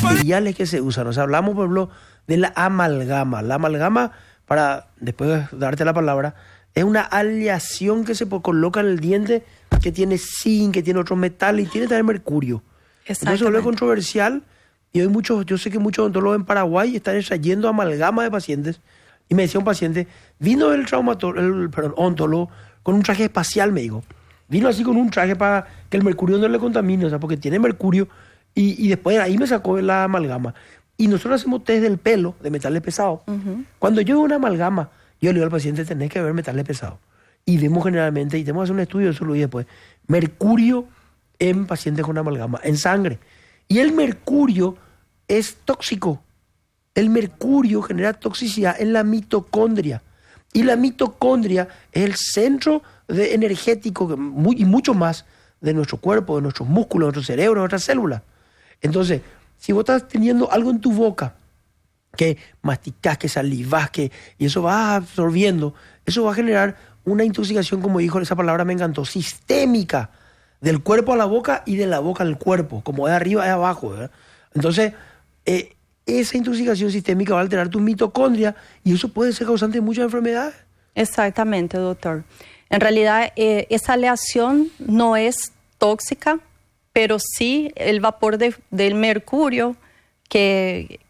materiales que se usan. O sea, hablamos, por ejemplo, de la amalgama. La amalgama, para después darte la palabra, es una aleación que se coloca en el diente que tiene zinc, que tiene otros metales y tiene también mercurio. Entonces se vuelve controversial y hoy yo sé que muchos odontólogos en Paraguay están extrayendo amalgama de pacientes. Y me decía un paciente, vino el odontólogo con un traje espacial, me dijo. Vino así con un traje para que el mercurio no le contamine, o sea, porque tiene mercurio. Y después de ahí me sacó la amalgama. Y nosotros hacemos test del pelo, de metales pesados. Cuando yo veo una amalgama, yo le digo al paciente, tenés que ver metales pesados. Y vemos generalmente, y tenemos que hacer un estudio de eso, lo vi después, mercurio en pacientes con amalgama, en sangre. Y el mercurio es tóxico. El mercurio genera toxicidad en la mitocondria. Y la mitocondria es el centro energético y mucho más de nuestro cuerpo, de nuestros músculos, de nuestro cerebro, de nuestras células. Entonces, si vos estás teniendo algo en tu boca, que masticás, que salivás, y eso va absorbiendo, eso va a generar una intoxicación, como dijo esa palabra, me encantó, sistémica, del cuerpo a la boca y de la boca al cuerpo, como de arriba a abajo, ¿verdad? Entonces, esa intoxicación sistémica va a alterar tu mitocondria y eso puede ser causante de muchas enfermedades. Exactamente, doctor. En realidad, esa aleación no es tóxica, pero sí el vapor del mercurio que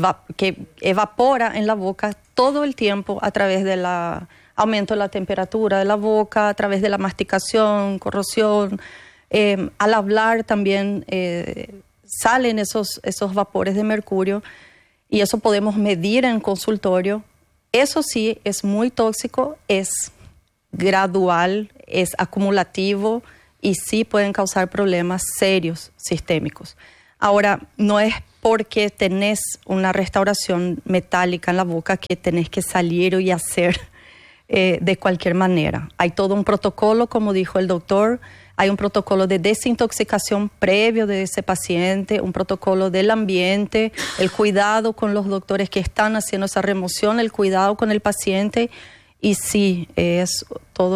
evapora en la boca todo el tiempo a través del aumento de la temperatura de la boca, a través de la masticación, corrosión. Al hablar también salen esos vapores de mercurio y eso podemos medir en consultorio. Eso sí es muy tóxico, es gradual, es acumulativo y sí pueden causar problemas serios sistémicos. Ahora, no es porque tenés una restauración metálica en la boca que tenés que salir y hacer de cualquier manera. Hay todo un protocolo, como dijo el doctor, hay un protocolo de desintoxicación previo de ese paciente, un protocolo del ambiente, el cuidado con los doctores que están haciendo esa remoción, el cuidado con el paciente. Y sí, es toda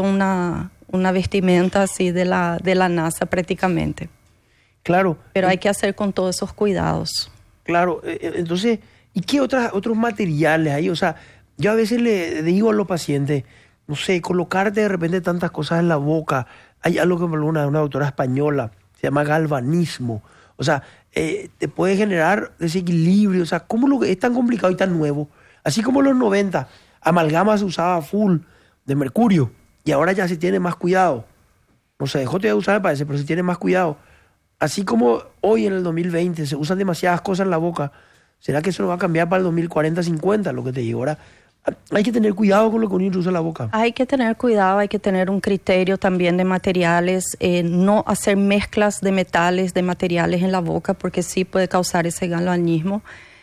una vestimenta así de la NASA prácticamente. Claro. Pero hay que hacer con todos esos cuidados. Claro, entonces, ¿y qué otros materiales hay? O sea, yo a veces le digo a los pacientes, no sé, colocarte de repente tantas cosas en la boca. Hay algo que una doctora española, se llama galvanismo. O sea, te puede generar desequilibrio. O sea, ¿cómo es tan complicado y tan nuevo? Así como en los 90, amalgama se usaba full de mercurio y ahora ya se tiene más cuidado. No se dejó de usar, me parece, pero se tiene más cuidado. Así como hoy en el 2020 se usan demasiadas cosas en la boca, ¿será que eso no va a cambiar para el 2040, 50? Lo que te digo ahora. Hay que tener cuidado con lo que uno introduce en la boca. Hay que tener cuidado, hay que tener un criterio también de materiales, no hacer mezclas de metales, de materiales en la boca, porque sí puede causar ese galvanismo.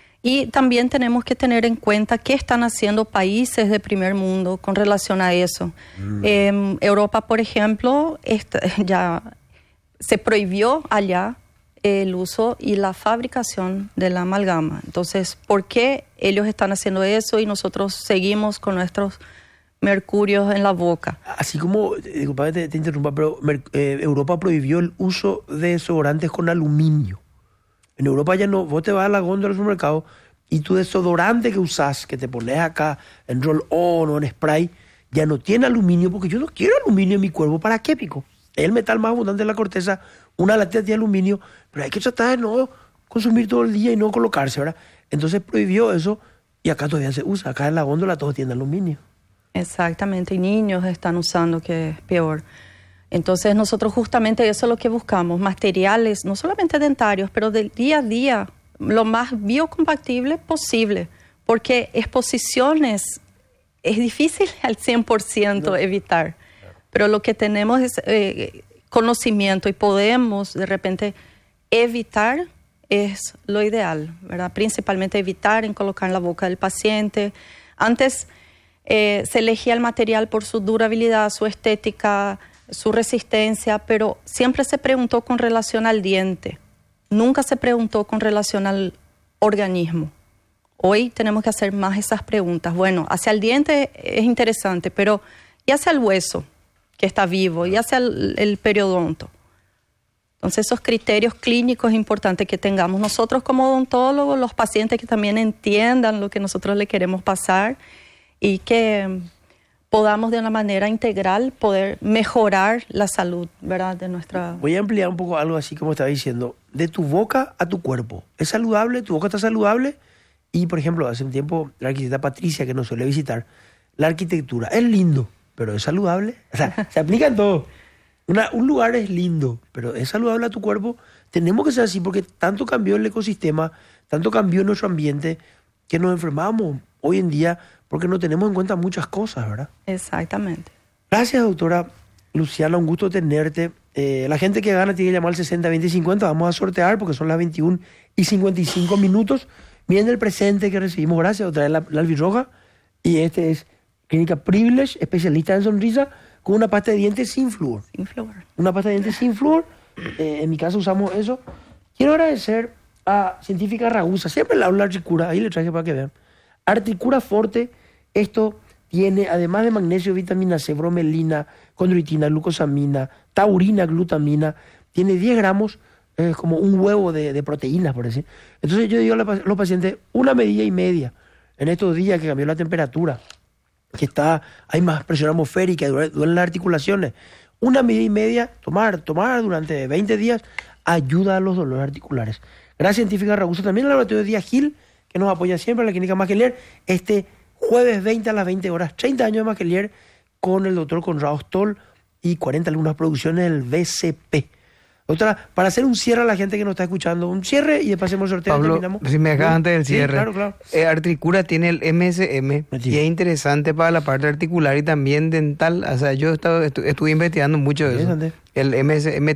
Y también tenemos que tener en cuenta qué están haciendo países de primer mundo con relación a eso. Europa, por ejemplo, ya se prohibió allá el uso y la fabricación de la amalgama. Entonces, ¿por qué ellos están haciendo eso y nosotros seguimos con nuestros mercurios en la boca? Así como, disculpa te interrumpa, pero Europa prohibió el uso de desodorantes con aluminio. En Europa ya no, vos te vas a la góndola del supermercado y tu desodorante que usás, que te pones acá en roll-on o en spray, ya no tiene aluminio, porque yo no quiero aluminio en mi cuerpo. ¿Para qué, pico? Es el metal más abundante de la corteza, una latita de aluminio, pero hay que tratar de no consumir todo el día y no colocarse, ¿verdad? Entonces prohibió eso y acá todavía se usa. Acá en la góndola todo tiene aluminio. Exactamente, y niños están usando, que es peor. Entonces nosotros justamente eso es lo que buscamos, materiales, no solamente dentarios, pero del día a día, lo más biocompatible posible, porque exposiciones es difícil al 100% evitar, pero lo que tenemos es conocimiento y podemos de repente evitar es lo ideal, ¿verdad? Principalmente evitar en colocar en la boca del paciente. Antes se elegía el material por su durabilidad, su estética, su resistencia, pero siempre se preguntó con relación al diente. Nunca se preguntó con relación al organismo. Hoy tenemos que hacer más esas preguntas. Bueno, hacia el diente es interesante, pero ¿y hacia el hueso que está vivo? ¿Y hacia el periodonto? Entonces esos criterios clínicos es importante que tengamos nosotros como odontólogos, los pacientes que también entiendan lo que nosotros le queremos pasar y que podamos de una manera integral poder mejorar la salud, ¿verdad? De nuestra... Voy a ampliar un poco algo así como estaba diciendo, de tu boca a tu cuerpo. ¿Es saludable? ¿Tu boca está saludable? Y, por ejemplo, hace un tiempo la arquitecta Patricia, que nos suele visitar, la arquitectura es lindo, pero es saludable. O sea, se aplica en todo. Un lugar es lindo, pero es saludable a tu cuerpo. Tenemos que ser así porque tanto cambió el ecosistema, tanto cambió nuestro ambiente, que nos enfermamos hoy en día porque no tenemos en cuenta muchas cosas, ¿verdad? Exactamente. Gracias, doctora Luciana, un gusto tenerte. La gente que gana tiene que llamar al 60 20 50. Vamos a sortear porque son las 21:55. Miren el presente que recibimos. Gracias, doctora, la albirroja. Y este es Clínica Privilege, especialista en sonrisa, con una pasta de dientes sin flúor. Sin flúor. Una pasta de dientes sin flúor. En mi caso usamos eso. Quiero agradecer a Científica Ragusa. Siempre le hablo de Articura. Ahí le traje para que vean. Articura Forte. Esto tiene, además de magnesio, vitamina C, bromelina, condroitina, glucosamina, taurina, glutamina. Tiene 10 gramos, como un huevo de proteínas, por decir. Entonces yo digo a los pacientes, 1,5 medidas. En estos días que cambió la temperatura, que hay más presión atmosférica, duelen las articulaciones. 1,5 medidas, tomar durante 20 días, ayuda a los dolores articulares. Gracias, Científica Ragusa. También al laboratorio de Díaz Gil, que nos apoya siempre, en la Clínica Macelier, jueves 20 a las 20 horas, 30 años de Macelier, con el doctor Conrado Stoll y 40 algunas producciones del BCP. Doctora, para hacer un cierre a la gente que nos está escuchando, un cierre y después hacemos el sorteo. Pablo, terminamos. si me dejas antes del cierre. Sí, claro. Artricura tiene el MSM y es interesante para la parte articular y también dental. O sea, yo estuve investigando mucho de eso. El MSM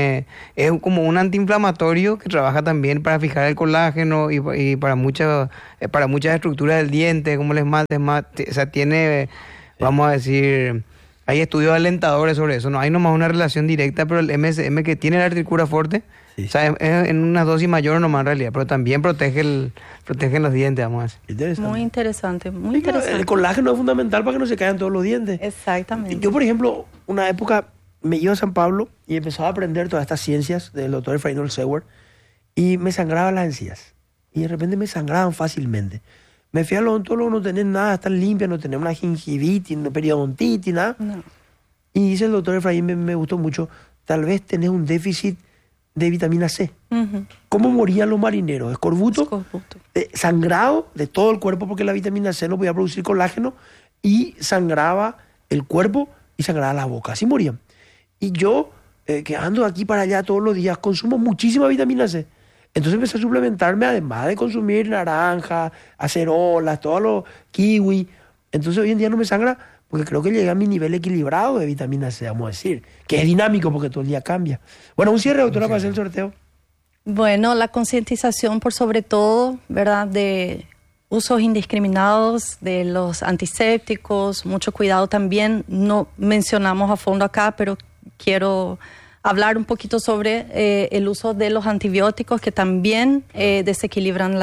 es como un antiinflamatorio que trabaja también para fijar el colágeno y para muchas estructuras del diente, como el esmalte, o sea, tiene, vamos a decir... Hay estudios alentadores sobre eso. No hay nomás una relación directa, pero el MSM que tiene la Artricura Forte, sí, o sea, es en una dosis mayor nomás en realidad, pero también protege los dientes, vamos a decir. Interesante. Muy interesante, muy Sí, interesante. el colágeno es fundamental para que no se caigan todos los dientes. Exactamente. Yo, por ejemplo, una época me iba a San Pablo y empezaba a aprender todas estas ciencias del doctor Efraín Olseuer y me sangraban las encías. Y de repente me sangraban fácilmente. Me fui al odontólogo, no tenés nada, están limpias, no tenés una gingivitis, no periodontitis, nada. No. Y dice el doctor Efraín, me gustó mucho, tal vez tenés un déficit de vitamina C. Uh-huh. ¿Cómo morían los marineros? Escorbuto, sangrado de todo el cuerpo porque la vitamina C no podía producir colágeno y sangraba el cuerpo y sangraba la boca. Así morían. Y yo, que ando de aquí para allá todos los días, consumo muchísima vitamina C. Entonces empecé a suplementarme, además de consumir naranja, acerolas, todos los kiwi. Entonces hoy en día no me sangra porque creo que llegué a mi nivel equilibrado de vitamina C, vamos a decir. Que es dinámico porque todo el día cambia. Bueno, un cierre, doctora, para hacer el sorteo. Bueno, la concientización por sobre todo, ¿verdad? De usos indiscriminados de los antisépticos, mucho cuidado también. No mencionamos a fondo acá, pero quiero hablar un poquito sobre el uso de los antibióticos que también desequilibran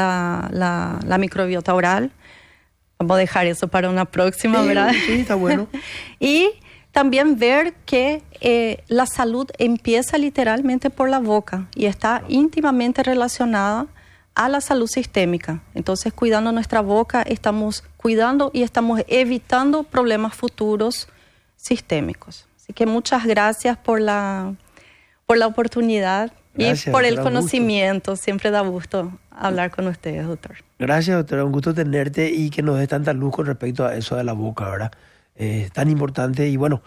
la microbiota oral. Vamos a dejar eso para una próxima, ¿verdad? Sí, está bueno. Y también ver que la salud empieza literalmente por la boca y está íntimamente relacionada a la salud sistémica. Entonces, cuidando nuestra boca, estamos cuidando y estamos evitando problemas futuros sistémicos. Así que muchas gracias por la oportunidad. Gracias, y por el conocimiento. Siempre da gusto hablar con ustedes, doctor. Gracias, doctora. Un gusto tenerte y que nos des tanta luz con respecto a eso de la boca, ¿verdad? Tan importante. Y bueno,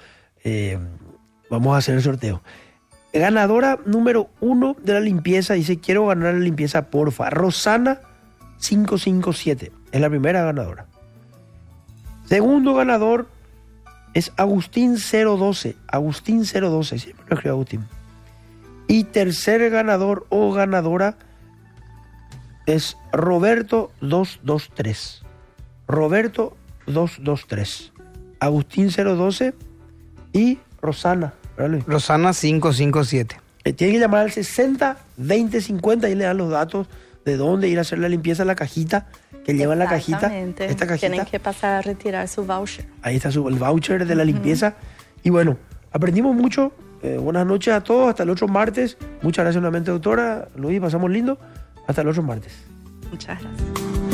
vamos a hacer el sorteo. Ganadora número 1 de la limpieza. Dice, quiero ganar la limpieza, porfa. Rosana 557. Es la primera ganadora. Segundo ganador es Agustín 012. Agustín 012. Siempre lo escribo Agustín. Y tercer ganador o ganadora es Roberto 223. Roberto 223. Agustín 012 y Rosana. ¿Vale? Rosana 557. Tiene que llamar al 60 20 50 y le dan los datos de dónde ir a hacer la limpieza en la cajita que lleva en la cajita. Esta cajita. Tienen que pasar a retirar su voucher. Ahí está el voucher de la limpieza. Y bueno, aprendimos mucho. buenas noches a todos, hasta el otro martes. Muchas gracias nuevamente, doctora. Luis, pasamos lindo. Hasta el otro martes. Muchas gracias.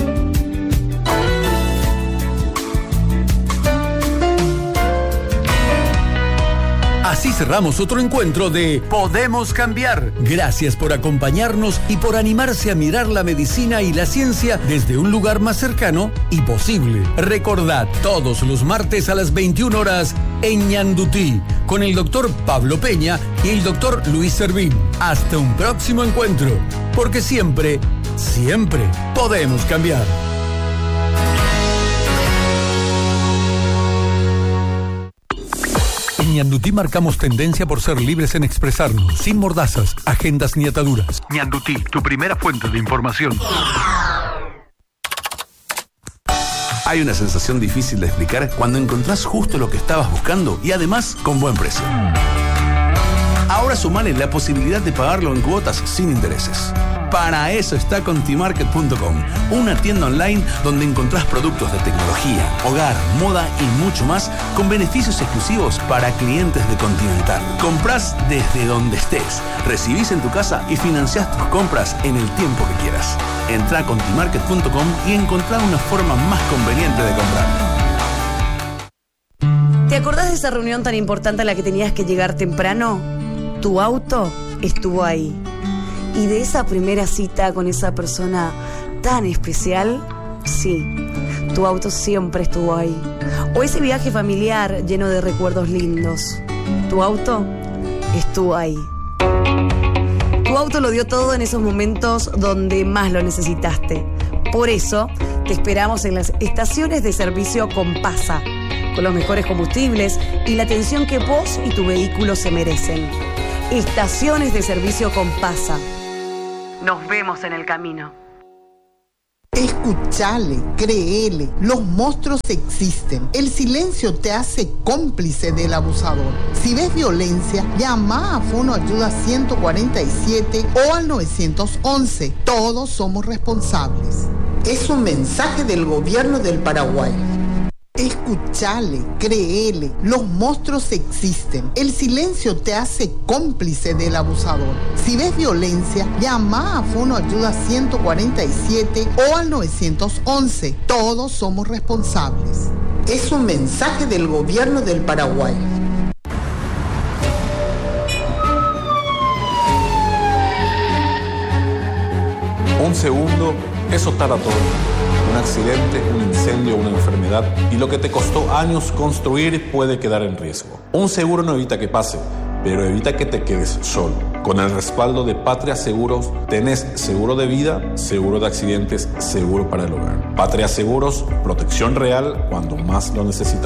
Así cerramos otro encuentro de Podemos Cambiar. Gracias por acompañarnos y por animarse a mirar la medicina y la ciencia desde un lugar más cercano y posible. Recordad, todos los martes a las 21 horas en Ñandutí, con el doctor Pablo Peña y el doctor Luis Servín. Hasta un próximo encuentro, porque siempre, siempre podemos cambiar. En Ñandutí marcamos tendencia por ser libres en expresarnos, sin mordazas, agendas ni ataduras. Ñandutí, tu primera fuente de información. Hay una sensación difícil de explicar cuando encontrás justo lo que estabas buscando y además con buen precio. Ahora sumale la posibilidad de pagarlo en cuotas sin intereses. Para eso está Contimarket.com, una tienda online donde encontrás productos de tecnología, hogar, moda y mucho más con beneficios exclusivos para clientes de Continental. Comprás desde donde estés, recibís en tu casa y financiás tus compras en el tiempo que quieras. Entrá a Contimarket.com y encontrá una forma más conveniente de comprar. ¿Te acordás de esa reunión tan importante a la que tenías que llegar temprano? Tu auto estuvo ahí. Y de esa primera cita con esa persona tan especial, sí, tu auto siempre estuvo ahí. O ese viaje familiar lleno de recuerdos lindos, tu auto estuvo ahí. Tu auto lo dio todo en esos momentos donde más lo necesitaste. Por eso te esperamos en las estaciones de servicio Compasa, con los mejores combustibles y la atención que vos y tu vehículo se merecen. Estaciones de servicio Compasa. Nos vemos en el camino. Escuchale, créele, los monstruos existen. El silencio te hace cómplice del abusador. Si ves violencia, llama a Fono Ayuda 147 o al 911. Todos somos responsables. Es un mensaje del gobierno del Paraguay. Escuchale, créele, los monstruos existen. El silencio te hace cómplice del abusador. Si ves violencia, llama a Fono Ayuda 147 o al 911. Todos somos responsables. Es un mensaje del gobierno del Paraguay. Un segundo, eso tarda todo. Un accidente, un incendio, una enfermedad y lo que te costó años construir puede quedar en riesgo. Un seguro no evita que pase, pero evita que te quedes solo. Con el respaldo de Patria Seguros tenés seguro de vida, seguro de accidentes, seguro para el hogar. Patria Seguros, protección real cuando más lo necesitas.